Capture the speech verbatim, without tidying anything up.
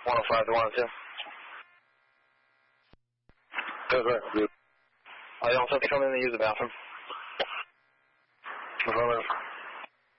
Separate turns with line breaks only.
one oh five to one oh two.
That's right. Good.
Are you also coming in to use the bathroom?
Affirmative.